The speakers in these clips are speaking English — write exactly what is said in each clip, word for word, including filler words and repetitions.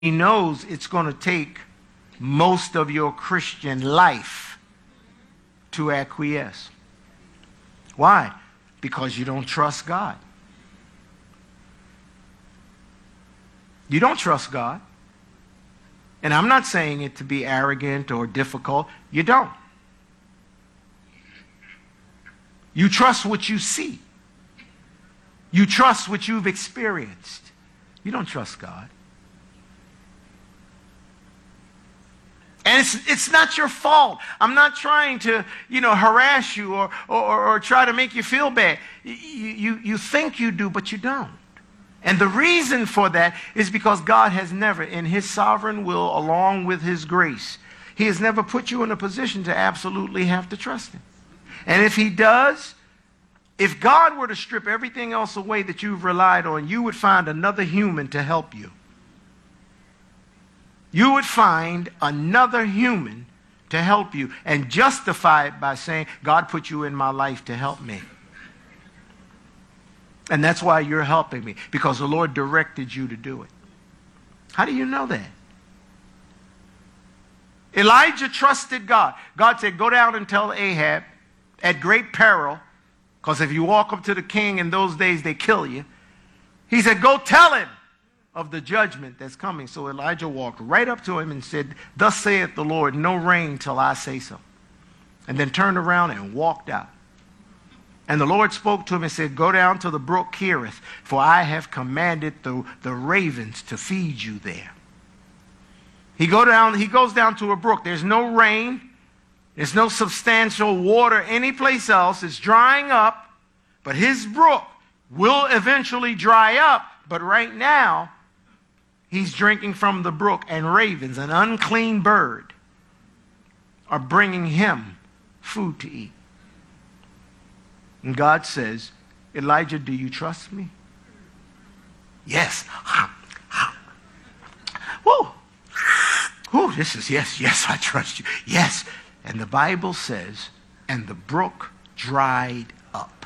He knows it's going to take most of your Christian life to acquiesce. Why? Because you don't trust God. You don't trust God. And I'm not saying it to be arrogant or difficult. You don't. You trust what you see. You trust what you've experienced. You don't trust God. And it's, it's not your fault. I'm not trying to, you know, harass you or, or, or try to make you feel bad. You, you, you think you do, but you don't. And the reason for that is because God has never, in his sovereign will, along with his grace, he has never put you in a position to absolutely have to trust him. And if he does, if God were to strip everything else away that you've relied on, you would find another human to help you. You would find another human to help you and justify it by saying, God put you in my life to help me. And that's why you're helping me, because the Lord directed you to do it. How do you know that? Elijah trusted God. God said, go down and tell Ahab at great peril, because if you walk up to the king in those days, they kill you. He said, go tell him of the judgment that's coming. So Elijah walked right up to him and said, thus saith the Lord, no rain till I say so. And then turned around and walked out. And the Lord spoke to him and said, go down to the brook Kerith, for I have commanded the, the ravens to feed you there. He, go down, he goes down to a brook. There's no rain. There's no substantial water anyplace else. It's drying up. But his brook will eventually dry up. But right now, he's drinking from the brook, and ravens, an unclean bird, are bringing him food to eat. And God says, Elijah, do you trust me? Yes. Woo. Woo, this is yes, yes, I trust you. Yes. And the Bible says, and the brook dried up.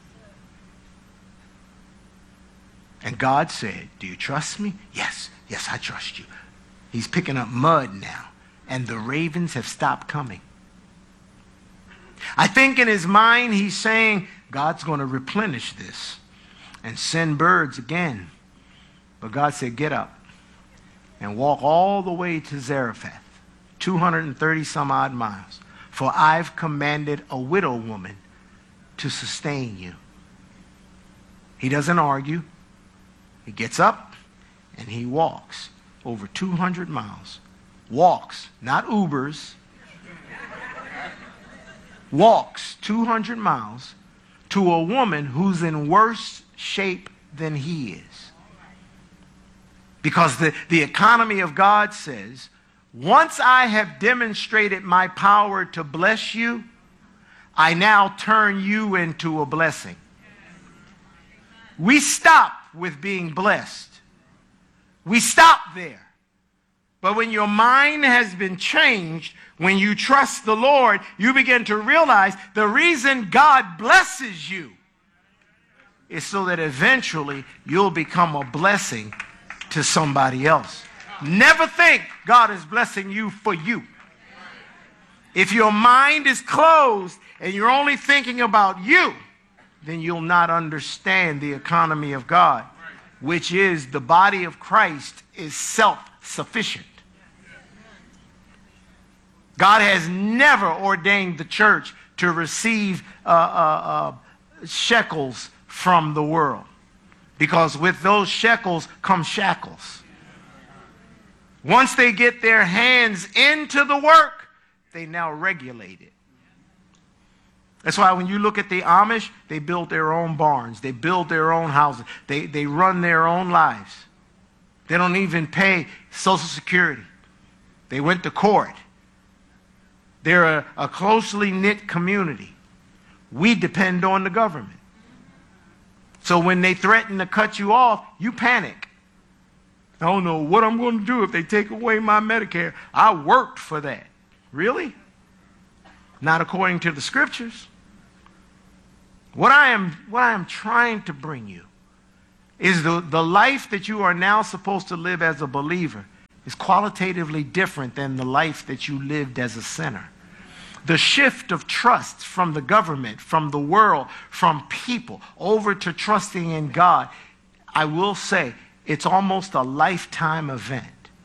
And God said, do you trust me? Yes, yes, I trust you. He's picking up mud now, and the ravens have stopped coming. I think in his mind he's saying, God's going to replenish this and send birds again. But God said, get up and walk all the way to Zarephath, two hundred thirty some odd miles. For I've commanded a widow woman to sustain you. He doesn't argue. He gets up and he walks over two hundred miles. Walks, not Ubers. Walks two hundred miles to a woman who's in worse shape than he is. Because the, the economy of God says, once I have demonstrated my power to bless you, I now turn you into a blessing. We stop with being blessed. We stop there. But when your mind has been changed, when you trust the Lord, you begin to realize the reason God blesses you is so that eventually you'll become a blessing to somebody else. Never think God is blessing you for you. If your mind is closed and you're only thinking about you, then you'll not understand the economy of God, which is the body of Christ is self-sufficient. God has never ordained the church to receive uh, uh, uh, shekels from the world, because with those shekels come shackles. Once they get their hands into the work, they now regulate it. That's why when you look at the Amish, they build their own barns. They build their own houses. They, they run their own lives. They don't even pay Social Security. They went to court. They're a, a closely knit community. We depend on the government. So when they threaten to cut you off, you panic. I don't know what I'm going to do if they take away my Medicare. I worked for that. Really? Not according to the scriptures. What I am, what I am trying to bring you is the, the life that you are now supposed to live as a believer is qualitatively different than the life that you lived as a sinner. The shift of trust from the government, from the world, from people, over to trusting in God, I will say, it's almost a lifetime event.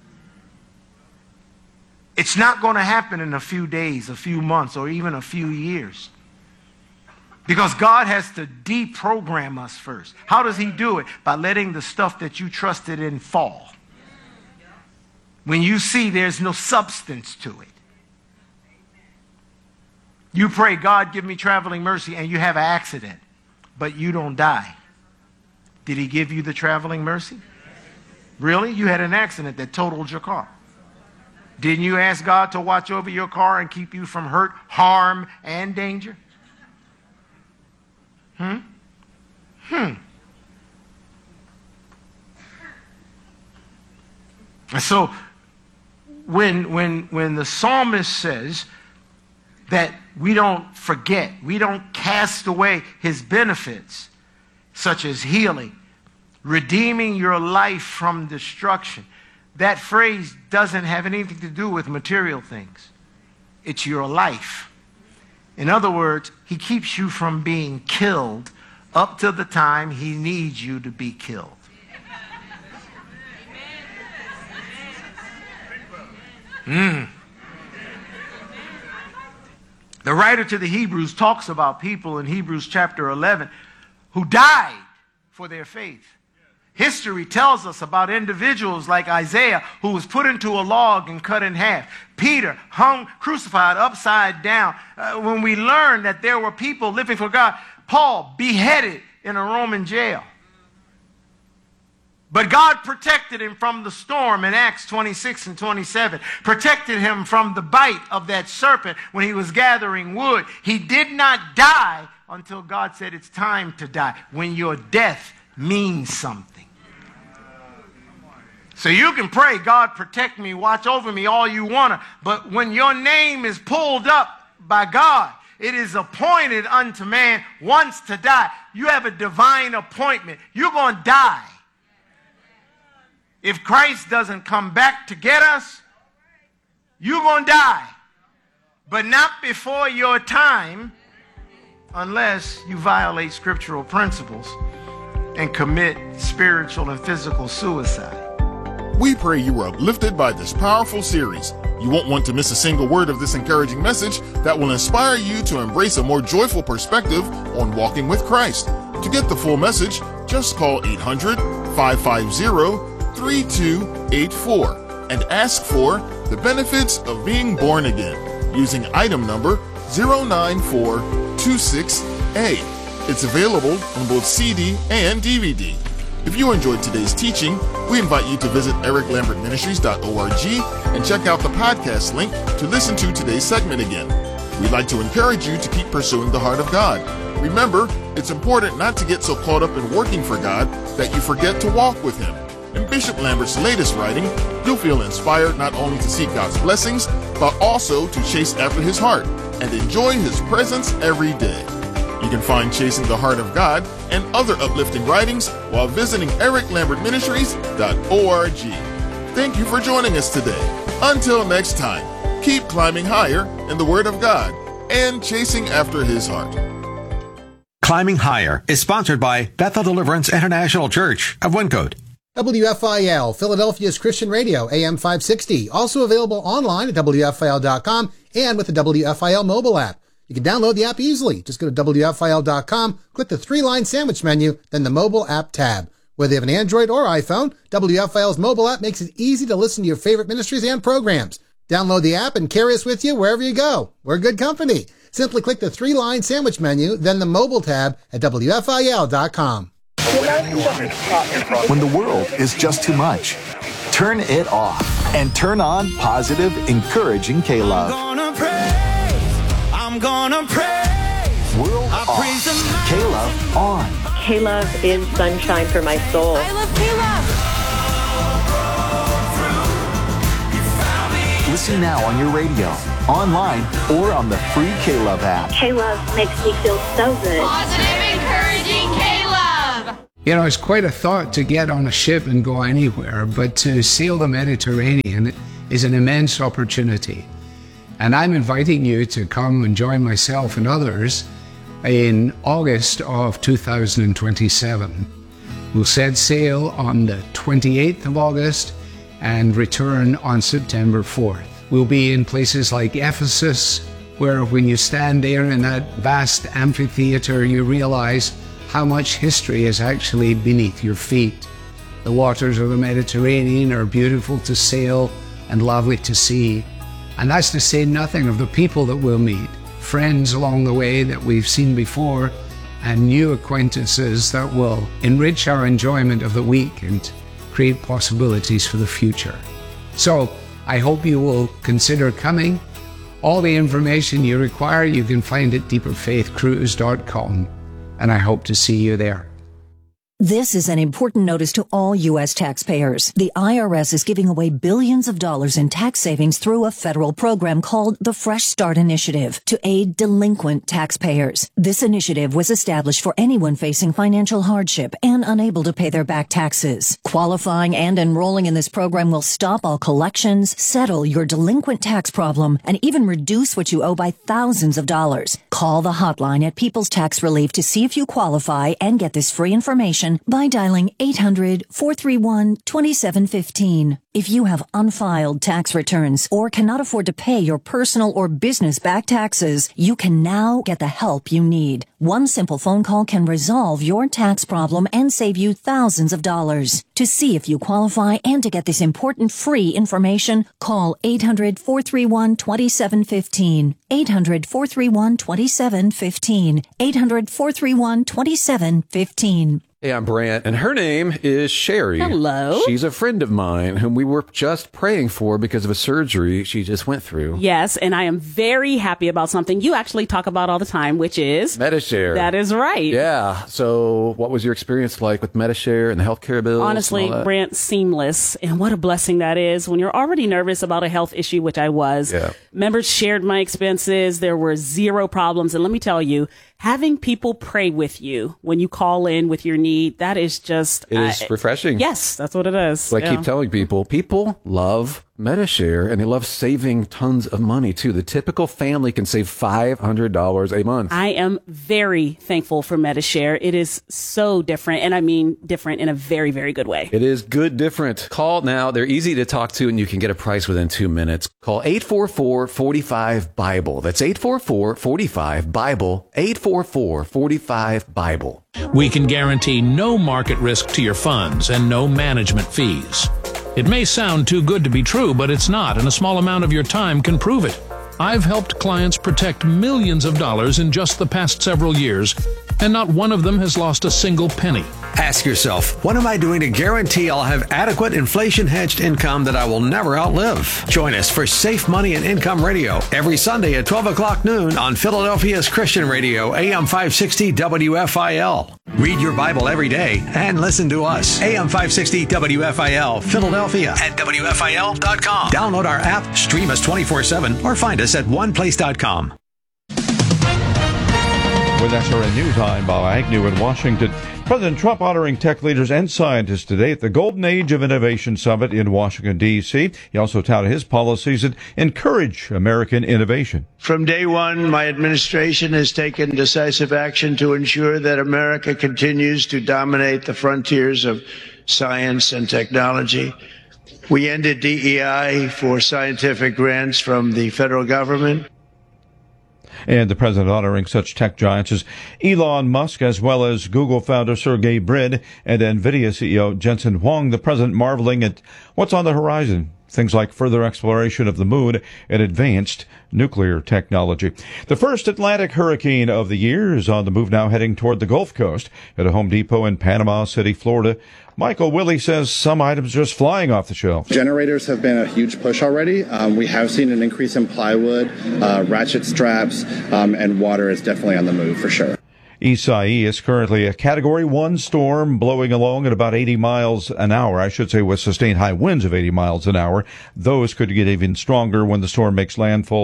It's not going to happen in a few days, a few months, or even a few years. Because God has to deprogram us first. How does he do it? By letting the stuff that you trusted in fall. When you see there's no substance to it. You pray, God, give me traveling mercy, and you have an accident, but you don't die. Did he give you the traveling mercy? Really? You had an accident that totaled your car. Didn't you ask God to watch over your car and keep you from hurt, harm, and danger? Hmm? Hmm. And so when, when, when the psalmist says that we don't forget, we don't cast away his benefits, such as healing, redeeming your life from destruction, that phrase doesn't have anything to do with material things. It's your life. In other words, he keeps you from being killed up to the time he needs you to be killed. Mm. The writer to the Hebrews talks about people in Hebrews chapter eleven who died for their faith. History tells us about individuals like Isaiah, who was put into a log and cut in half. Peter, hung, crucified upside down. Uh, when we learn that there were people living for God. Paul, beheaded in a Roman jail. But God protected him from the storm in Acts twenty-six and twenty-seven. Protected him from the bite of that serpent when he was gathering wood. He did not die until God said it's time to die, when your death means something. So you can pray, God, protect me, watch over me all you want to, but when your name is pulled up by God, it is appointed unto man once to die. You have a divine appointment. You're going to die. If Christ doesn't come back to get us, you're going to die. But not before your time, unless you violate scriptural principles and commit spiritual and physical suicide. We pray you were uplifted by this powerful series. You won't want to miss a single word of this encouraging message that will inspire you to embrace a more joyful perspective on walking with Christ. To get the full message, just call eight hundred, five five zero, three two eight four and ask for the benefits of being born again using item number zero nine four two six A. It's available on both C D and D V D. If you enjoyed today's teaching, we invite you to visit eric lambert ministries dot org and check out the podcast link to listen to today's segment again. We'd like to encourage you to keep pursuing the heart of God. Remember, it's important not to get so caught up in working for God that you forget to walk with Him. In Bishop Lambert's latest writing, you'll feel inspired not only to seek God's blessings, but also to chase after His heart and enjoy His presence every day. You can find Chasing the Heart of God and other uplifting writings while visiting eric lambert ministries dot org. Thank you for joining us today. Until next time, keep climbing higher in the Word of God and chasing after His heart. Climbing Higher is sponsored by Bethel Deliverance International Church of Wyncote. W F I L, Philadelphia's Christian Radio, A M five sixty. Also available online at W F I L dot com and with the W F I L mobile app. You can download the app easily. Just go to W F I L dot com, click the three-line sandwich menu, then the mobile app tab. Whether you have an Android or iPhone, W F I L's mobile app makes it easy to listen to your favorite ministries and programs. Download the app and carry us with you wherever you go. We're good company. Simply click the three-line sandwich menu, then the mobile tab at W F I L dot com. When the world is just too much, turn it off and turn on positive, encouraging K-Love. I'm gonna praise, I'm gonna praise. World I off, praise the K-Love on. K-Love is sunshine for my soul. I love K-Love. Listen now on your radio, online, or on the free K-Love app. K-Love makes me feel so good. Positive, encouraging K-Love. You know, it's quite a thought to get on a ship and go anywhere, but to sail the Mediterranean is an immense opportunity. And I'm inviting you to come and join myself and others in August of two thousand twenty-seven. We'll set sail on the twenty-eighth of August and return on September fourth. We'll be in places like Ephesus, where when you stand there in that vast amphitheater, you realize how much history is actually beneath your feet. The waters of the Mediterranean are beautiful to sail and lovely to see. And that's to say nothing of the people that we'll meet, friends along the way that we've seen before, and new acquaintances that will enrich our enjoyment of the week and create possibilities for the future. So I hope you will consider coming. All the information you require you can find at deeper faith cruise dot com. And I hope to see you there. This is an important notice to all U S taxpayers. The I R S is giving away billions of dollars in tax savings through a federal program called the Fresh Start Initiative to aid delinquent taxpayers. This initiative was established for anyone facing financial hardship and unable to pay their back taxes. Qualifying and enrolling in this program will stop all collections, settle your delinquent tax problem, and even reduce what you owe by thousands of dollars. Call the hotline at People's Tax Relief to see if you qualify and get this free information by dialing eight hundred, four three one, two seven one five. If you have unfiled tax returns or cannot afford to pay your personal or business back taxes, you can now get the help you need. One simple phone call can resolve your tax problem and save you thousands of dollars. To see if you qualify and to get this important free information, call eight hundred, four three one, two seven one five. eight hundred, four three one, two seven one five. eight hundred, four three one, two seven one five. Hey, I'm Brant, and her name is Sherry. Hello. She's a friend of mine whom we were just praying for because of a surgery she just went through. Yes, and I am very happy about something you actually talk about all the time, which is Medi-Share. That is right. Yeah. So what was your experience like with Medi-Share and the healthcare bills? Honestly, Brant, seamless. And what a blessing that is when you're already nervous about a health issue, which I was. Yeah. Members shared my expenses. There were zero problems. And let me tell you, having people pray with you when you call in with your need, that is just... It is uh, refreshing. Yes, that's what it is. So I yeah. keep telling people, people love Medi-Share, and they love saving tons of money, too. The typical family can save five hundred dollars a month. I am very thankful for Medi-Share. It is so different, and I mean different in a very, very good way. It is good different. Call now. They're easy to talk to, and you can get a price within two minutes. Call eight four four, four five, BIBLE. That's eight four four, four five, BIBLE. eight four four, four five, BIBLE. We can guarantee no market risk to your funds and no management fees. It may sound too good to be true, but it's not, and a small amount of your time can prove it. I've helped clients protect millions of dollars in just the past several years, and not one of them has lost a single penny. Ask yourself, what am I doing to guarantee I'll have adequate inflation-hedged income that I will never outlive? Join us for Safe Money and Income Radio every Sunday at twelve o'clock noon on Philadelphia's Christian Radio, A M five sixty W F I L. Read your Bible every day and listen to us. A M five sixty W F I L, Philadelphia at W F I L dot com. Download our app, stream us twenty-four seven, or find us at one place dot com. With S R N News, I'm Bob Agnew in Washington. President Trump honoring tech leaders and scientists today at the Golden Age of Innovation Summit in Washington, D C He also touted his policies that encourage American innovation. From day one, my administration has taken decisive action to ensure that America continues to dominate the frontiers of science and technology. We ended D E I for scientific grants from the federal government. And the president honoring such tech giants as Elon Musk, as well as Google founder Sergey Brin and NVIDIA C E O Jensen Huang. The president marveling at what's on the horizon. Things like further exploration of the moon and advanced nuclear technology. The first Atlantic hurricane of the year is on the move now, heading toward the Gulf Coast at a Home Depot in Panama City, Florida. Michael Willie says some items are just flying off the shelf. Generators have been a huge push already. Um, we have seen an increase in plywood, uh, ratchet straps, um, and water is definitely on the move for sure. Isai is currently a Category one storm blowing along at about eighty miles an hour. I should say with sustained high winds of eighty miles an hour. Those could get even stronger when the storm makes landfall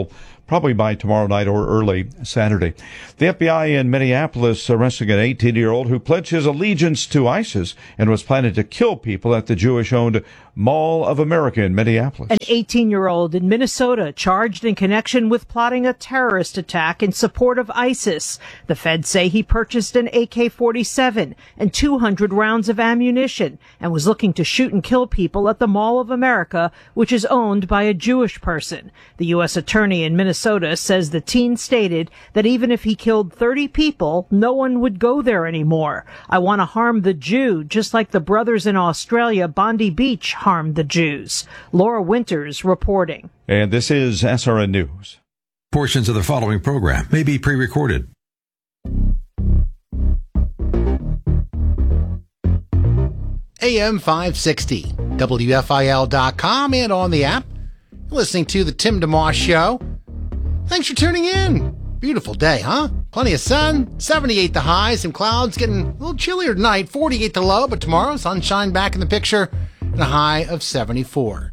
probably by tomorrow night or early Saturday. The F B I in Minneapolis arresting an eighteen-year-old who pledged his allegiance to ISIS and was planning to kill people at the Jewish-owned Mall of America in Minneapolis. An eighteen-year-old in Minnesota charged in connection with plotting a terrorist attack in support of ISIS. The feds say he purchased an A K forty-seven and two hundred rounds of ammunition and was looking to shoot and kill people at the Mall of America, which is owned by a Jewish person. The U S attorney in Minnesota says the teen stated that even if he killed thirty people, no one would go there anymore. I want to harm the Jew, just like the brothers in Australia, Bondi Beach, harmed the Jews. Laura Winters reporting. And this is S R N News. Portions of the following program may be pre-recorded. A M five sixty, W F I L dot com, and on the app. You're listening to The Tim DeMoss Show. Thanks for tuning in. Beautiful day, huh? Plenty of sun, seventy-eight the high, some clouds, getting a little chillier tonight, forty-eight the low, but tomorrow, sunshine back in the picture, and a high of seventy-four.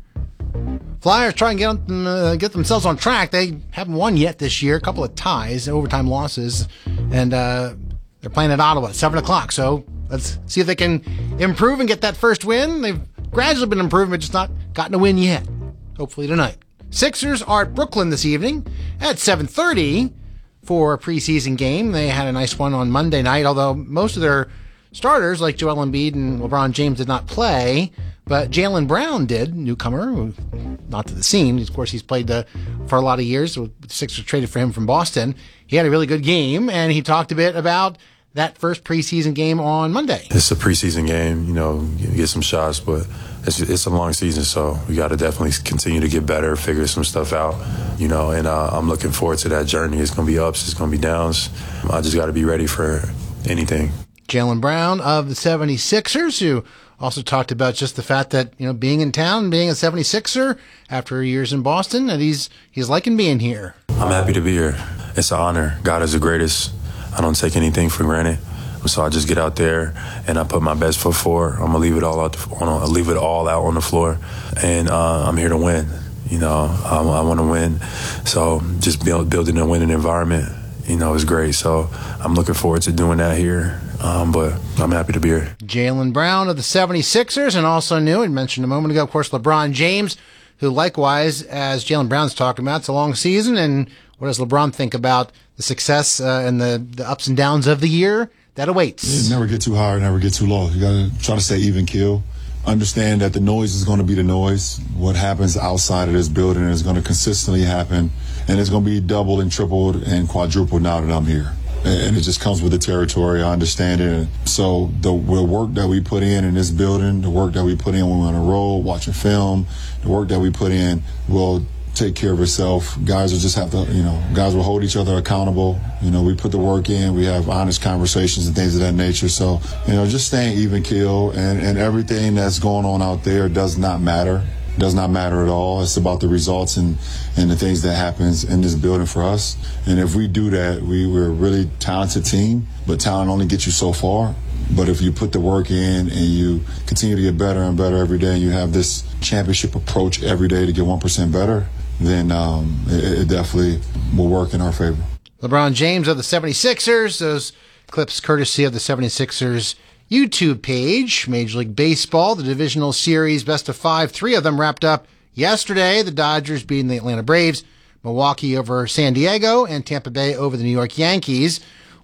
Flyers try and get, uh, get themselves on track. They haven't won yet this year. A couple of ties, overtime losses, and uh, they're playing at Ottawa at seven o'clock, so let's see if they can improve and get that first win. They've gradually been improving, but just not gotten a win yet. Hopefully tonight. Sixers are at Brooklyn this evening at seven thirty for a preseason game. They had a nice one on Monday night, although most of their starters, like Joel Embiid and LeBron James, did not play. But Jaylen Brown did, newcomer, not to the scene. Of course, he's played the, for a lot of years. The Sixers traded for him from Boston. He had a really good game, and he talked a bit about that first preseason game on Monday. It's a preseason game, you know, you get some shots, but it's, it's a long season, so we got to definitely continue to get better, figure some stuff out, you know, and uh, I'm looking forward to that journey. It's going to be ups, it's going to be downs. I just got to be ready for anything. Jaylen Brown of the seventy-sixers, who also talked about just the fact that, you know, being in town, being a seventy-sixer after years in Boston, that he's he's liking being here. I'm happy to be here. It's an honor. God is the greatest. I don't take anything for granted. So I just get out there and I put my best foot forward. I'm gonna leave it all out. The, on, leave it all out on the floor, and uh, I'm here to win. You know, I, I want to win. So just build, building a winning environment, you know, is great. So I'm looking forward to doing that here. Um, but I'm happy to be here. Jaylen Brown of the seventy-sixers, and also new, and mentioned a moment ago, of course, LeBron James, who likewise, as Jaylen Brown's talking about, it's a long season. And what does LeBron think about the success uh, and the, the ups and downs of the year that awaits? Yeah, never get too high or never get too low. You got to try to stay even keel. Understand that the noise is going to be the noise. What happens outside of this building is going to consistently happen, and it's going to be doubled and tripled and quadrupled now that I'm here. And it just comes with the territory. I understand it. So the, the work that we put in in this building, the work that we put in when we're on the road, watching film, the work that we put in will take care of itself. Guys will just have to, you know, guys will hold each other accountable. You know, we put the work in, we have honest conversations and things of that nature. So, you know, just staying even keel, and, and everything that's going on out there does not matter. Does not matter at all. It's about the results and, and the things that happens in this building for us. And if we do that, we, we're a really talented team, but talent only gets you so far. But if you put the work in and you continue to get better and better every day, and you have this championship approach every day to get one percent better, then um, it, it definitely will work in our favor. LeBron James of the seventy-sixers, those clips courtesy of the seventy-sixers YouTube page. Major League Baseball, the divisional series, best of five, three of them wrapped up yesterday. The Dodgers beating the Atlanta Braves, Milwaukee over San Diego, and Tampa Bay over the New York Yankees.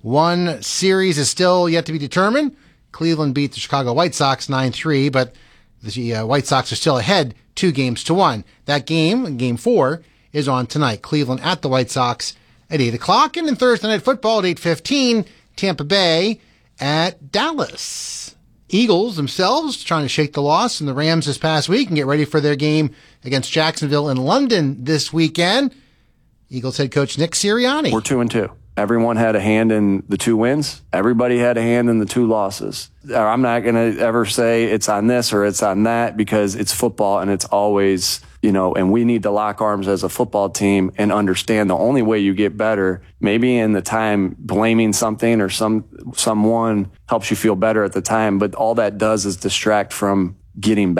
One series is still yet to be determined. Cleveland beat the Chicago White Sox nine three, but the uh, White Sox are still ahead two games to one. That game, game four, is on tonight. Cleveland at the White Sox at eight o'clock. And in Thursday Night Football at eight fifteen, Tampa Bay at Dallas. Eagles themselves trying to shake the loss in the Rams this past week and get ready for their game against Jacksonville in London this weekend. Eagles head coach Nick Sirianni. We're two and two. Everyone had a hand in the two wins. Everybody had a hand in the two losses. I'm not going to ever say it's on this or it's on that, because it's football and it's always, you know, and we need to lock arms as a football team and understand the only way you get better, maybe in the time blaming something or some someone helps you feel better at the time, but all that does is distract from getting better.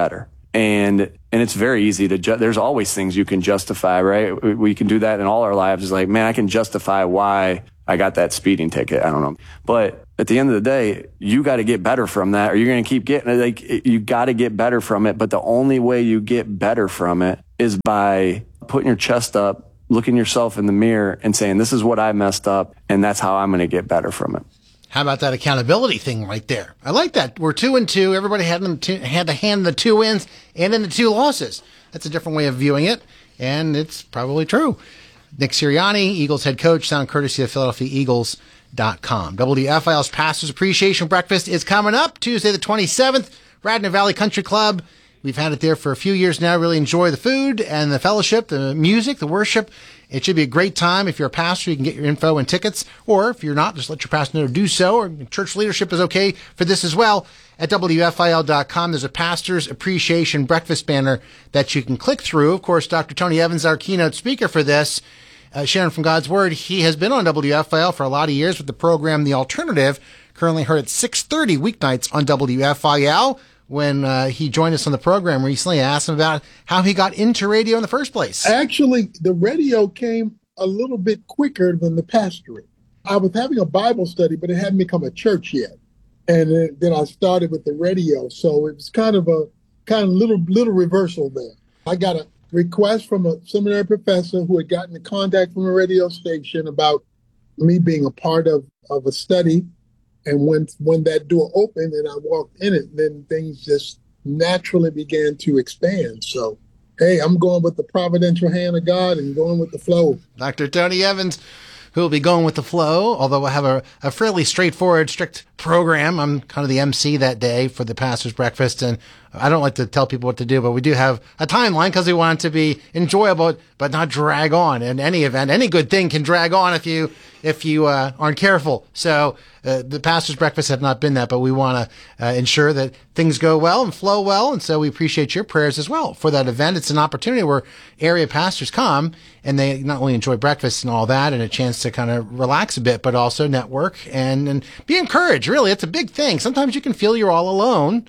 And and it's very easy to, ju- there's always things you can justify, right? We, we can do that in all our lives. It's like, man, I can justify why I got that speeding ticket. I don't know. But at the end of the day, you got to get better from that, or you're going to keep getting it. Like, you got to get better from it. But the only way you get better from it is by putting your chest up, looking yourself in the mirror and saying, this is what I messed up, and that's how I'm going to get better from it. How about that accountability thing right there? I like that. We're two and two. Everybody had them two, had to hand the two wins and then the two losses. That's a different way of viewing it, and it's probably true. Nick Sirianni, Eagles head coach, sound courtesy of Philadelphia Eagles dot com. W F I L's Pastors Appreciation Breakfast is coming up Tuesday the twenty-seventh, Radnor Valley Country Club. We've had it there for a few years now. Really enjoy the food and the fellowship, the music, the worship. It should be a great time. If you're a pastor, you can get your info and tickets. Or if you're not, just let your pastor know to do so. Or church leadership is okay for this as well. At W F I L dot com, there's a Pastor's Appreciation Breakfast banner that you can click through. Of course, Doctor Tony Evans, our keynote speaker for this, uh, sharing from God's Word. He has been on W F I L for a lot of years with the program The Alternative, currently heard at six thirty weeknights on W F I L. When uh, he joined us on the program recently, I asked him about how he got into radio in the first place. Actually, the radio came a little bit quicker than the pastorate. I was having a Bible study, but it hadn't become a church yet. And then I started with the radio. So it was kind of a kind of little little reversal there. I got a request from a seminary professor who had gotten in contact from a radio station about me being a part of, of a study. And when when that door opened and I walked in it, then things just naturally began to expand. So, hey, I'm going with the providential hand of God and going with the flow. Doctor Tony Evans, who will be going with the flow, although we'll have a, a fairly straightforward, strict program. I'm kind of the M C that day for the Pastor's Breakfast, and I don't like to tell people what to do, but we do have a timeline because we want it to be enjoyable, but not drag on. In any event, any good thing can drag on if you if you uh, aren't careful. So uh, the Pastor's Breakfast have not been that, but we want to uh, ensure that things go well and flow well, and so we appreciate your prayers as well for that event. It's an opportunity where area pastors come, and they not only enjoy breakfast and all that and a chance to kind of relax a bit, but also network and, and be encouraged. Really, it's a big thing. Sometimes you can feel you're all alone.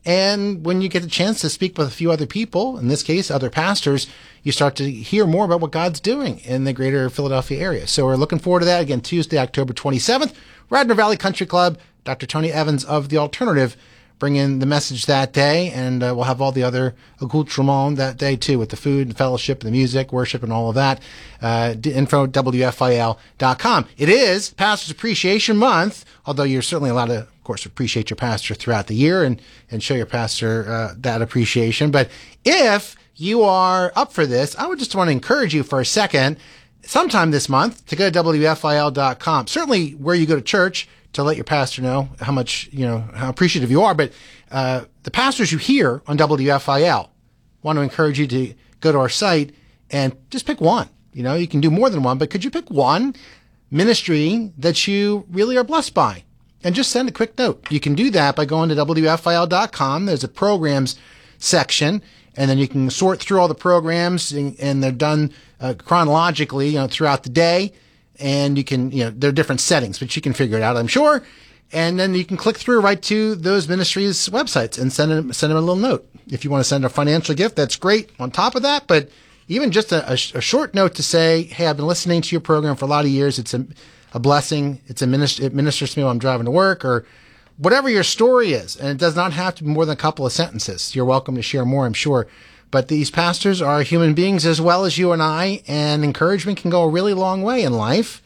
And when you get a chance to speak with a few other people, in this case, other pastors, you start to hear more about what God's doing in the greater Philadelphia area. So we're looking forward to that. Again, Tuesday, October twenty-seventh, Radnor Valley Country Club. Doctor Tony Evans of The Alternative bringing the message that day, and uh, we'll have all the other accoutrements that day too, with the food and fellowship, the music, worship, and all of that. Uh, info at W F I L dot com. It is Pastor's Appreciation Month, although you're certainly allowed to, of course, appreciate your pastor throughout the year and, and show your pastor uh, that appreciation. But if you are up for this, I would just want to encourage you for a second, sometime this month, to go to W F I L dot com. Certainly where you go to church, to let your pastor know how much, you know, how appreciative you are. But uh, the pastors you hear on W F I L want to encourage you to go to our site and just pick one. You know, you can do more than one, but could you pick one ministry that you really are blessed by? And just send a quick note. You can do that by going to W F I L dot com. There's a programs section, and then you can sort through all the programs, and, and they're done uh, chronologically, you know, throughout the day. And you can, you know, there are different settings, but you can figure it out, I'm sure. And then you can click through right to those ministries' websites and send them, send them a little note. If you want to send a financial gift, that's great on top of that. But even just a, a, a short note to say, hey, I've been listening to your program for a lot of years. It's a, a blessing. It's a minister, it ministers to me while I'm driving to work, or whatever your story is. And it does not have to be more than a couple of sentences. You're welcome to share more, I'm sure. But these pastors are human beings as well as you and I, and encouragement can go a really long way in life.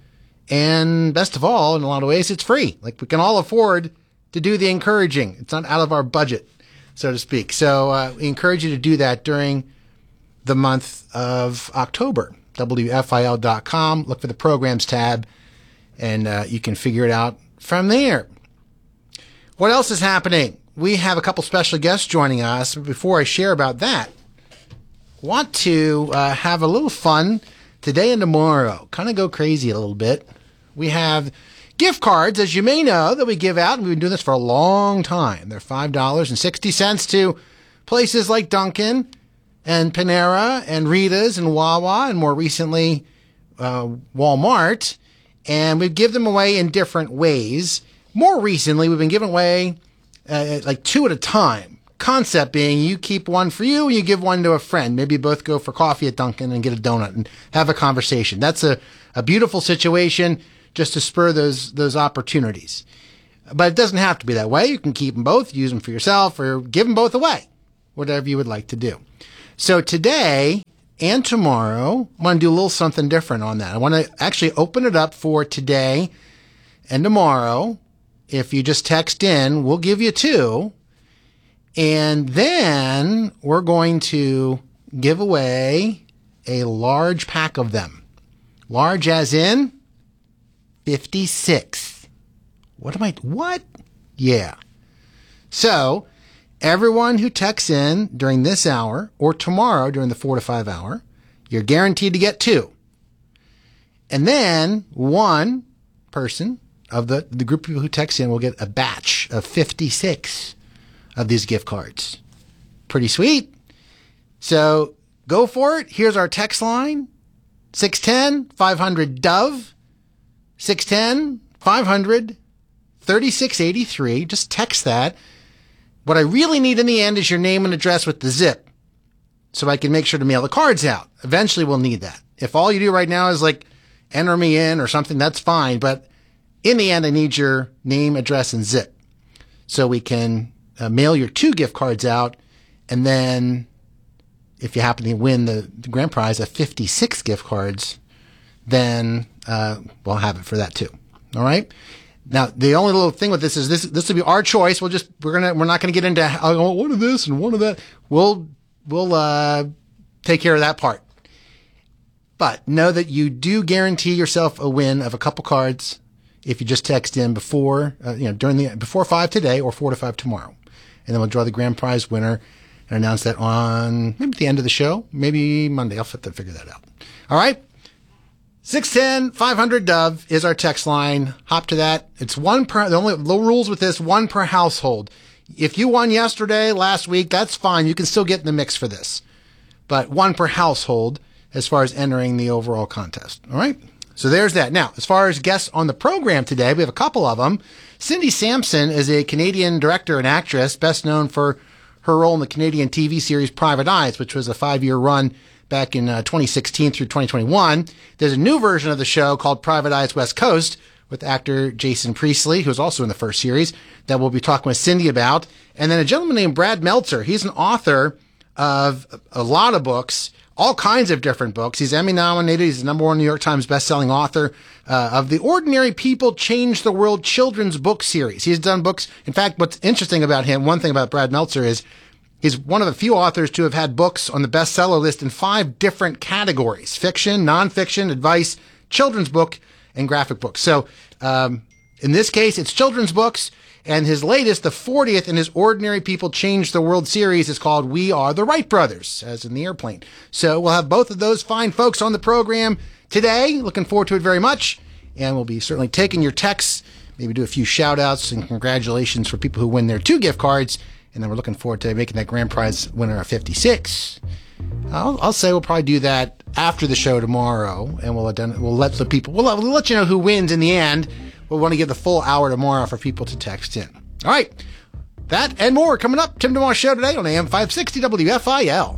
And best of all, in a lot of ways, it's free. Like, we can all afford to do the encouraging. It's not out of our budget, so to speak. So uh, we encourage you to do that during the month of October. W F I L dot com. Look for the programs tab, and uh, you can figure it out from there. What else is happening? We have a couple special guests joining us. Before I share about that, want to uh, have a little fun today and tomorrow. Kind of go crazy a little bit. We have gift cards, as you may know, that we give out, and we've been doing this for a long time. They're five dollars and sixty cents to places like Dunkin' and Panera and Rita's and Wawa, and more recently uh, Walmart. And we give them away in different ways. More recently, we've been giving away uh, like two at a time, concept being you keep one for you and you give one to a friend. Maybe both go for coffee at Dunkin' and get a donut and have a conversation. That's a, a beautiful situation just to spur those those opportunities. But it doesn't have to be that way. You can keep them both, use them for yourself, or give them both away, whatever you would like to do. So today and tomorrow, I want to do a little something different on that. I want to actually open it up for today and tomorrow. If you just text in, we'll give you two. And then we're going to give away a large pack of them. Large as in fifty-six. What am I, what? Yeah. So everyone who texts in during this hour or tomorrow during the four to five hour, you're guaranteed to get two. And then one person of the, the group of people who text in will get a batch of fifty-six of these gift cards. Pretty sweet. So go for it. Here's our text line. six one zero, five hundred, DOVE. six one zero, five hundred, thirty-six eighty-three. Just text that. What I really need in the end is your name and address with the zip so I can make sure to mail the cards out. Eventually we'll need that. If all you do right now is like enter me in or something, that's fine. But in the end, I need your name, address, and zip so we can uh, mail your two gift cards out. And then if you happen to win the, the grand prize of fifty-six gift cards, then uh, we'll have it for that too. All right. Now, the only little thing with this is this this will be our choice. We'll just we're gonna we're not gonna get into oh, one of this and one of that. We'll we'll uh, take care of that part. But know that you do guarantee yourself a win of a couple cards if you just text in before uh, you know during the before five today or four to five tomorrow, and then we'll draw the grand prize winner and announce that on maybe at the end of the show, maybe Monday. I'll have to figure that out. All right. six one zero, five hundred, DOVE is our text line. Hop to that. It's one per, the only the rules with this, one per household. If you won yesterday, last week, that's fine. You can still get in the mix for this. But one per household as far as entering the overall contest. All right? So there's that. Now, as far as guests on the program today, we have a couple of them. Cindy Sampson is a Canadian director and actress, best known for her role in the Canadian T V series Private Eyes, which was a five-year run back in uh, twenty sixteen through twenty twenty-one. There's a new version of the show called Private Eyes West Coast with actor Jason Priestley, who's also in the first series, that we'll be talking with Cindy about. And then a gentleman named Brad Meltzer. He's an author of a lot of books, all kinds of different books. He's Emmy nominated. He's the number one New York Times bestselling author uh, of the Ordinary People Change the World children's book series. He's done books. In fact, what's interesting about him, one thing about Brad Meltzer is he's one of the few authors to have had books on the bestseller list in five different categories: fiction, nonfiction, advice, children's book, and graphic books. So um, in this case, it's children's books. And his latest, the fortieth in his Ordinary People Change the World series, is called We Are the Wright Brothers, as in the airplane. So we'll have both of those fine folks on the program today. Looking forward to it very much. And we'll be certainly taking your texts, maybe do a few shout outs and congratulations for people who win their two gift cards. And then we're looking forward to making that grand prize winner of fifty-six. I'll, I'll say we'll probably do that after the show tomorrow, and we'll we'll let the people we'll, we'll let you know who wins in the end. We'll want to give the full hour tomorrow for people to text in. All right, that and more coming up. Tim DeMoss Show today on A M five sixty W F I L.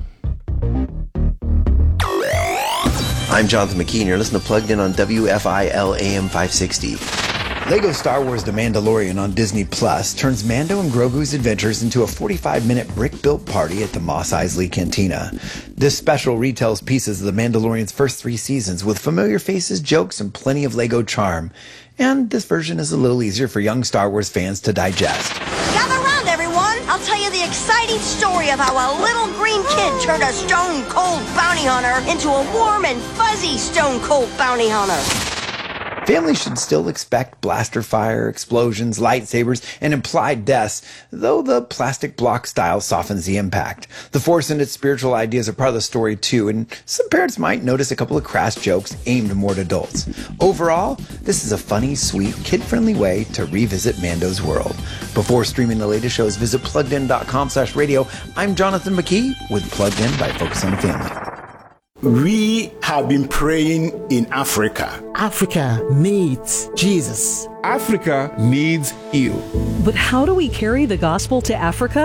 I'm Jonathan McKee, and you're listening to Plugged In on W F I L A M five sixty. Lego Star Wars The Mandalorian on Disney Plus turns Mando and Grogu's adventures into a forty-five minute brick-built party at the Mos Eisley Cantina. This special retells pieces of The Mandalorian's first three seasons with familiar faces, jokes, and plenty of Lego charm. And this version is a little easier for young Star Wars fans to digest. Gather round, everyone! I'll tell you the exciting story of how a little green kid turned a stone-cold bounty hunter into a warm and fuzzy stone-cold bounty hunter. Families should still expect blaster fire, explosions, lightsabers, and implied deaths, though the plastic block style softens the impact. The Force and its spiritual ideas are part of the story too, and some parents might notice a couple of crass jokes aimed more at adults. Overall, this is a funny, sweet, kid-friendly way to revisit Mando's world. Before streaming the latest shows, visit pluggedin.com slash radio. I'm Jonathan McKee with Plugged In by Focus on the Family. We have been praying in Africa. Africa needs Jesus. Africa needs you. But how do we carry the gospel to Africa?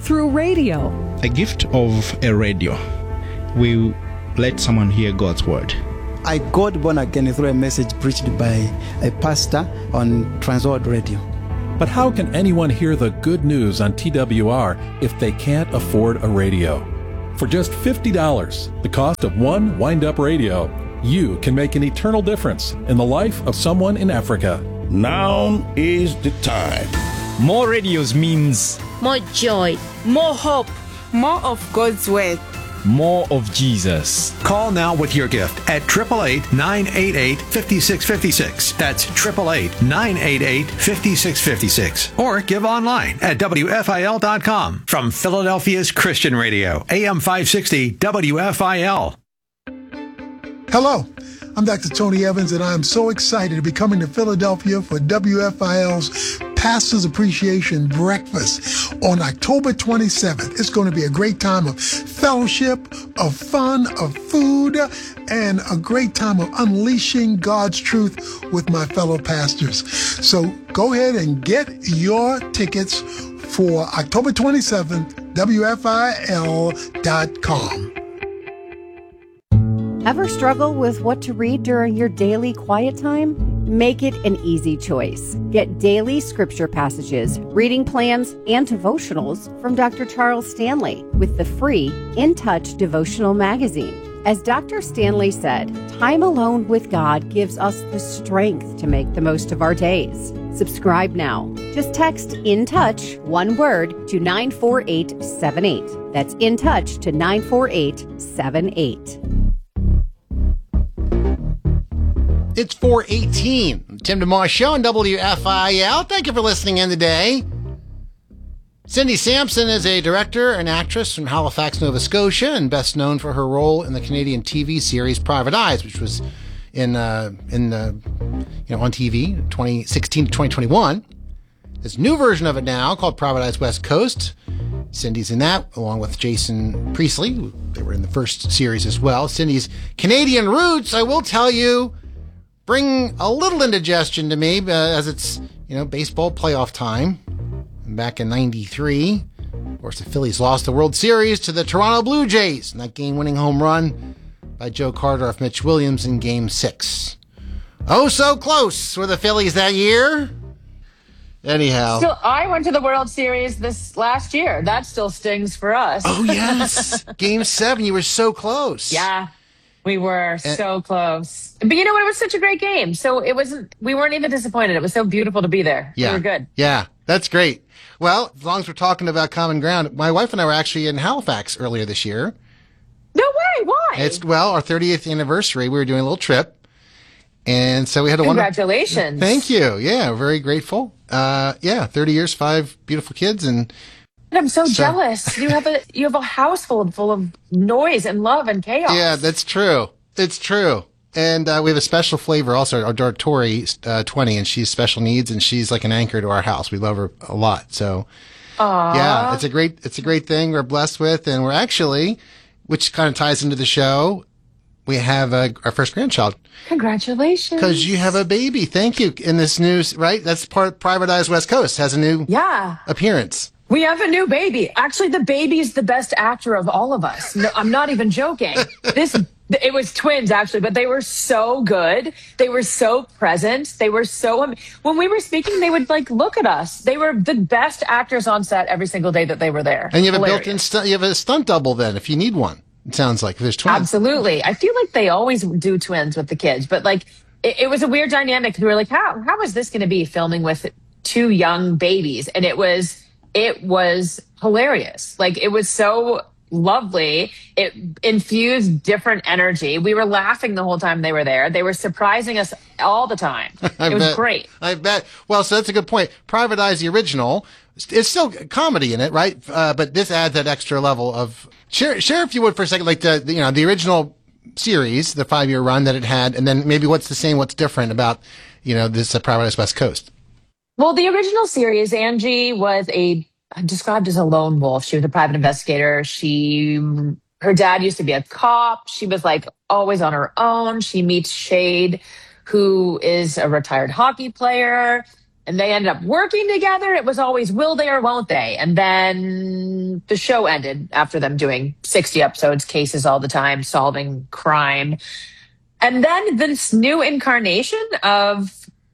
through radio. A gift of a radio. We let someone hear God's word. I got born again through a message preached by a pastor on Transworld Radio. But how can anyone hear the good news on T W R if they can't afford a radio? For just fifty dollars, the cost of one wind-up radio, you can make an eternal difference in the life of someone in Africa. Now is the time. More radios means more joy, more hope, more of God's word, more of Jesus. Call now with your gift at eight eight eight, nine eight eight, five six five six. That's eight eight eight, nine eight eight, five six five six. Or give online at W F I L dot com. From Philadelphia's Christian Radio, A M five sixty W F I L. Hello, I'm Doctor Tony Evans, and I am so excited to be coming to Philadelphia for W F I L's Pastor's Appreciation Breakfast on October twenty-seventh. It's going to be a great time of fellowship, of fun, of food, and a great time of unleashing God's truth with my fellow pastors. So go ahead and get your tickets for October twenty-seventh, W F I L dot com. Ever struggle with what to read during your daily quiet time? Make it an easy choice. Get daily scripture passages, reading plans, and devotionals from Doctor Charles Stanley with the free In Touch devotional magazine. As Doctor Stanley said, time alone with God gives us the strength to make the most of our days. Subscribe now. Just text In Touch, one word, to nine four eight seven eight. That's In Touch to nine four eight seven eight. It's four eighteen. Tim DeMoss Show on W F I L. Thank you for listening in today. Cindy Sampson is a director and actress from Halifax, Nova Scotia, and best known for her role in the Canadian T V series Private Eyes, which was in uh, in uh, you know on T V twenty sixteen to twenty twenty-one. There's a new version of it now called Private Eyes West Coast. Cindy's in that, along with Jason Priestley. They were in the first series as well. Cindy's Canadian roots, I will tell you, bring a little indigestion to me, uh, as it's, you know, baseball playoff time. Back in ninety-three, of course, the Phillies lost the World Series to the Toronto Blue Jays in that game-winning home run by Joe Carter off Mitch Williams in Game six. Oh, so close were the Phillies that year. Anyhow. Still, I went to the World Series this last year. That still stings for us. Oh, yes. Game seven, you were so close. Yeah. We were so close. But you know what? It was such a great game. So it wasn't, we weren't even disappointed. It was so beautiful to be there. Yeah. We were good. Yeah, that's great. Well, as long as we're talking about common ground, my wife and I were actually in Halifax earlier this year. No way. Why? It's, well, our thirtieth anniversary. We were doing a little trip. And so we had a Congratulations. Wonder- Thank you. Yeah, we're very grateful. Uh, yeah, thirty years, five beautiful kids. And I'm so, so jealous. You have a you have a household full of noise and love and chaos. Yeah, that's true. It's true. And uh, we have a special flavor also. Our daughter Tori, uh, twenty, and she's special needs, and she's like an anchor to our house. We love her a lot. So, Aww. yeah, it's a great it's a great thing we're blessed with, and we're actually, which kind of ties into the show, we have uh, our first grandchild. Congratulations. Because you have a baby. Thank you. In this news, right? That's part Private Eyes West Coast has a new yeah. appearance. We have a new baby. Actually, the baby's the best actor of all of us. No, I'm not even joking. This it was twins actually, but they were so good. They were so present. They were so when we were speaking, they would like look at us. They were the best actors on set every single day that they were there. And you have Hilarious. a built-in stu- you have a stunt double then if you need one. It sounds like there's twins. Absolutely. I feel like they always do twins with the kids, but like it, it was a weird dynamic. We were like, how how is this going to be filming with two young babies? And it was it was hilarious. Like it was so lovely. It infused different energy. We were laughing the whole time they were there. They were surprising us all the time. I it was bet. great. I bet. Well, so that's a good point. Private Eyes, the original, it's still comedy in it, right? Uh, but this adds that extra level of share. Share if you would for a second, like the you know the original series, the five year run that it had, and then maybe what's the same, what's different about you know this uh, Private Eyes West Coast. Well, the original series, Angie was a described as a lone wolf. She was a private investigator. She, her dad used to be a cop. She was like always on her own. She meets Shade, who is a retired hockey player. and they ended up working together. It was always will they or won't they? And then the show ended after them doing sixty episodes, cases all the time, solving crime. And then this new incarnation of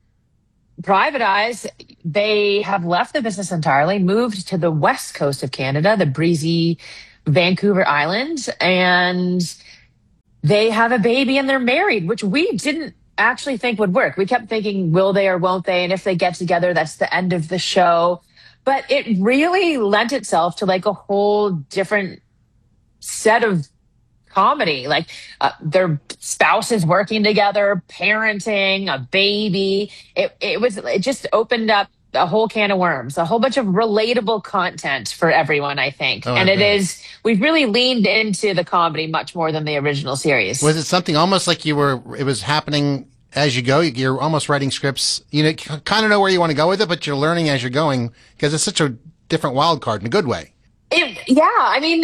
Private Eyes, they have left the business entirely, moved to the west coast of Canada, the breezy Vancouver Island, and they have a baby and they're married, which we didn't actually think would work. We kept thinking, will they or won't they? And if they get together, that's the end of the show. But it really lent itself to like a whole different set of comedy, like uh, their spouses working together, parenting, a baby. It it was it just opened up a whole can of worms, a whole bunch of relatable content for everyone, I think. Oh, and I it bet. is we've really leaned into the comedy much more than the original series. Was it something almost like you were, it was happening as you go? You're almost writing scripts, you know, kind of know where you want to go with it, but you're learning as you're going because it's such a different wild card in a good way. It, yeah, I mean,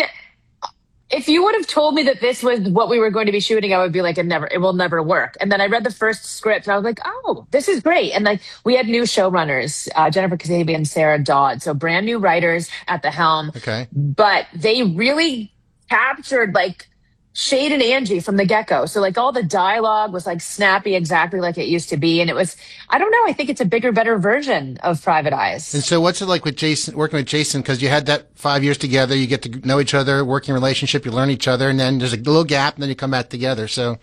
if you would have told me that this was what we were going to be shooting, I would be like, it never, it will never work. And then I read the first script and I was like, oh, this is great. And like, we had new showrunners, uh, Jennifer Kasabian and Sarah Dodd. So brand new writers at the helm. Okay. But they really captured like Shade and Angie from the get-go. So like all the dialogue was like snappy, exactly like it used to be. And it was, I don't know, I think it's a bigger, better version of Private Eyes. And so what's it like with Jason, working with Jason? Because you had that five years together, you get to know each other, working relationship, you learn each other, and then there's a little gap, and then you come back together. So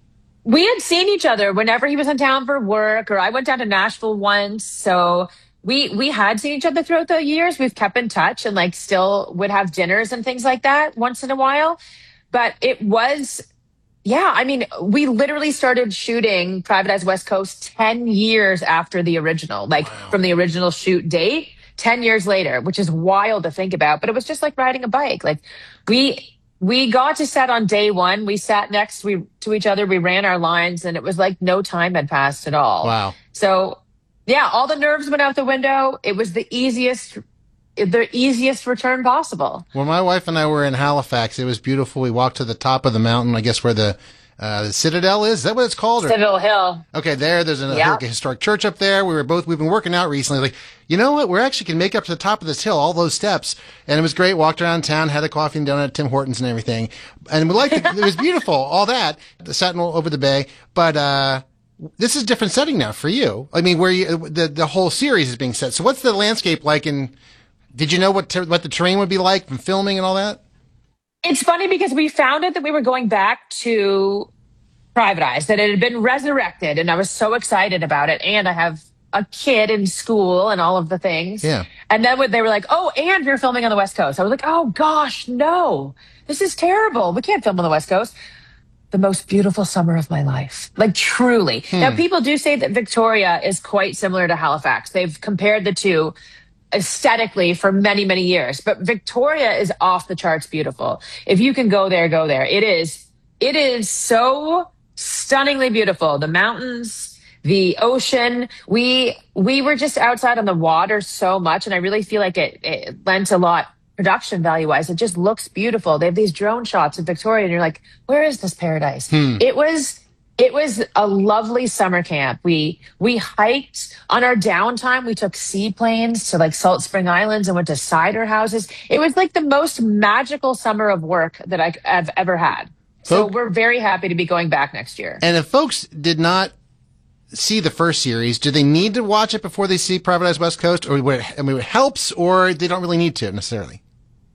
We had seen each other whenever he was in town for work, or I went down to Nashville once. So we we had seen each other throughout the years. We've kept in touch and like still would have dinners and things like that once in a while. But it was, yeah, I mean, we literally started shooting Private Eyes West Coast ten years after the original, like wow. from the original shoot date, ten years later, which is wild to think about. But it was just like riding a bike. Like we we got to set on day one. We sat next we, to each other. We ran our lines and it was like no time had passed at all. Wow. So, yeah, all the nerves went out the window. It was the easiest the easiest return possible. When my wife and I were in Halifax, it was beautiful. We walked to the top of the mountain, I guess where the, uh, the Citadel is. Is that what it's called? Or? Citadel Hill. Okay, there. There's a, yeah. a historic church up there. We were both, we've been working out recently. Like, you know what? We actually can make up to the top of this hill, all those steps. And it was great. Walked around town, had a coffee and donut at Tim Hortons and everything. And we liked it. It was beautiful, all that. The Sentinel over the bay. But, uh, this is a different setting now for you. I mean, where you, the, the whole series is being set. So what's the landscape like in, did you know what ter- what the terrain would be like from filming and all that? It's funny because we found out that we were going back to Private Eyes, that it had been resurrected, and I was so excited about it. And I have a kid in school and all of the things. Yeah. And then when they were like, oh, and you're filming on the West Coast. I was like, oh, gosh, no. This is terrible. We can't film on the West Coast. The most beautiful summer of my life. Like, truly. Hmm. Now, people do say that Victoria is quite similar to Halifax. They've compared the two aesthetically for many, many years. But Victoria is off the charts beautiful. If you can go there, go there. It is, it is so stunningly beautiful. The mountains, the ocean. We, we were just outside on the water so much. And I really feel like it, it lent a lot production value wise. It just looks beautiful. They have these drone shots of Victoria and you're like, where is this paradise? Hmm. It was, It was a lovely summer camp. We we hiked on our downtime. We took seaplanes to like Salt Spring Islands and went to cider houses. It was like the most magical summer of work that I, I've ever had. So Folk- we're very happy to be going back next year. And if folks did not see the first series, do they need to watch it before they see Private Eyes West Coast? Or would it, I mean, it helps, or they don't really need to necessarily?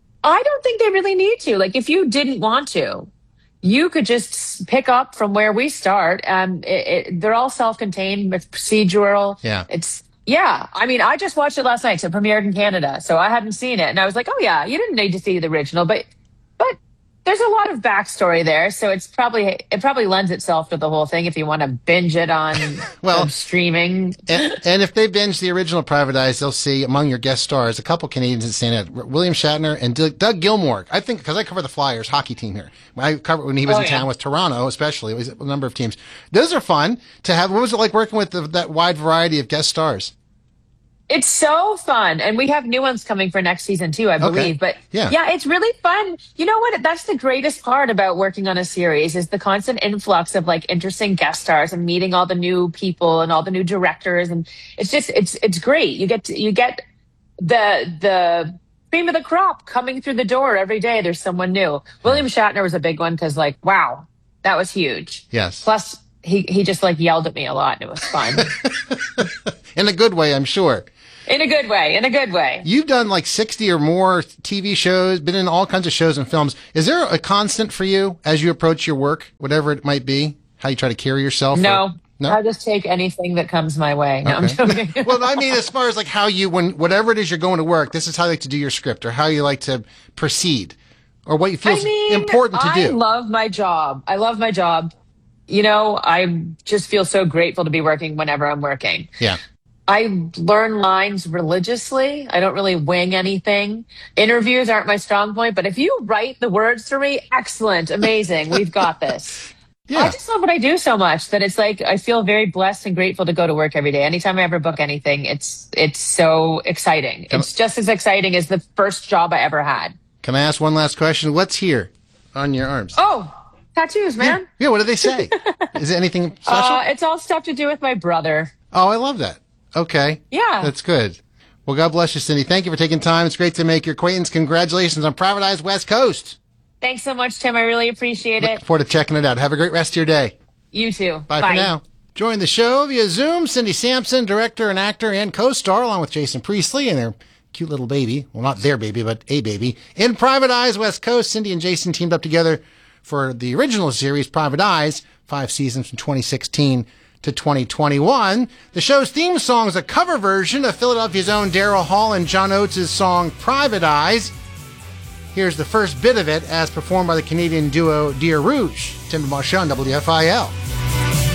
I don't think they really need to. Like, if you didn't want to, you could just pick up from where we start. Um, it, it, they're all self-contained. It's procedural. Yeah. It's, yeah. I mean, I just watched it last night. So it premiered in Canada. So I hadn't seen it. And I was like, oh, yeah, you didn't need to see the original. But, but there's a lot of backstory there. So it's probably, it probably lends itself to the whole thing if you want to binge it on well, um, streaming. And, and if they binge the original Private Eyes, they'll see among your guest stars a couple Canadians that stand out. William Shatner and Doug, Doug Gilmour. I think, because I cover the Flyers hockey team here. I covered when he was oh, in yeah. town with Toronto, especially. It was a number of teams. Those are fun to have. What was it like working with the, that wide variety of guest stars? It's so fun. And we have new ones coming for next season too, I believe. Okay. But Yeah. yeah, it's really fun. You know what? That's the greatest part about working on a series is the constant influx of like interesting guest stars and meeting all the new people and all the new directors. And it's just, it's, it's great. You get to, you get the, the cream of the crop coming through the door every day. There's someone new. William Shatner was a big one because like, wow, that was huge. Yes. Plus he, he just like yelled at me a lot and it was fun. In a good way, I'm sure. In a good way, in a good way. You've done like sixty or more T V shows, been in all kinds of shows and films. Is there a constant for you as you approach your work, whatever it might be? How you try to carry yourself? No. Or, no? I just take anything that comes my way. No, Okay. I'm joking. Well, I mean, as far as like how you, when whatever it is you're going to work, this is how you like to do your script or how you like to proceed or what you feel I mean, important to I do. love my job. I love my job. You know, I just feel so grateful to be working whenever I'm working. Yeah. I learn lines religiously. I don't really wing anything. Interviews aren't my strong point, but if you write the words for me, excellent, amazing, we've got this. Yeah. I just love what I do so much that it's like I feel very blessed and grateful to go to work every day. Anytime I ever book anything, it's it's so exciting. Come- It's just as exciting as the first job I ever had. Can I ask one last question? What's here on your arms? Oh, tattoos, man. Yeah, yeah, what do they say? Is it anything special? Uh, it's all stuff to do with my brother. Oh, I love that. Okay. Yeah. That's good. Well, God bless you, Cindy. Thank you for taking time. It's great to make your acquaintance. Congratulations on Private Eyes West Coast. Thanks so much, Tim. I really appreciate it. Look forward to checking it out. Have a great rest of your day. You too. Bye, for now. Join the show via Zoom. Cindy Sampson, director and actor and co-star, along with Jason Priestley and their cute little baby. Well, not their baby, but a baby. In Private Eyes West Coast, Cindy and Jason teamed up together for the original series, Private Eyes, five seasons from twenty sixteen to twenty twenty-one. The show's theme song is a cover version of Philadelphia's own Daryl Hall and John Oates' song Private Eyes. Here's the first bit of it as performed by the Canadian duo Dear Rouge. Tim Marchand, W F I L.